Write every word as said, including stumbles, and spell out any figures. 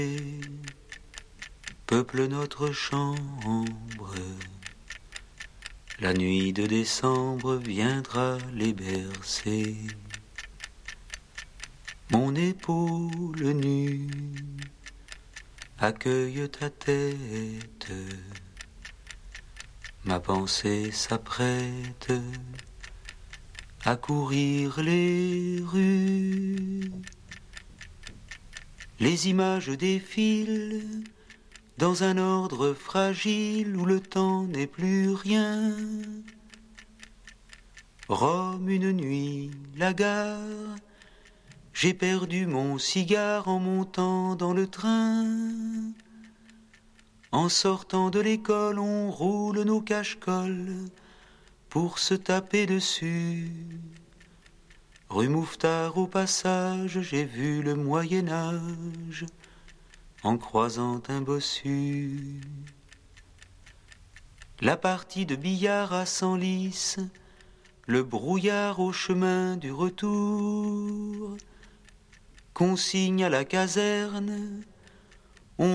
peuple notre chambre. La nuit de décembre viendra les bercer. Mon épaule nue accueille ta tête. Ma pensée s'apprête à courir les rues. Les images défilent dans un ordre fragile où le temps n'est plus rien. Rome une nuit, la gare, j'ai perdu mon cigare en montant dans le train. En sortant de l'école, on roule nos cache-cols pour se taper dessus. Rue Mouffetard au passage, j'ai vu le Moyen-Âge en croisant un bossu. La partie de billard à Senlis, le brouillard au chemin du retour, consigne à la caserne,